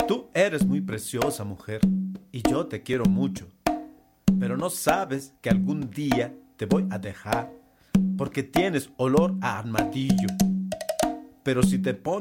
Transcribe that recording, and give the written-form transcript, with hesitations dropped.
Tú eres muy preciosa, mujer, y yo te quiero mucho, pero no sabes que algún día te voy a dejar porque tienes olor a armadillo. Pero si te pones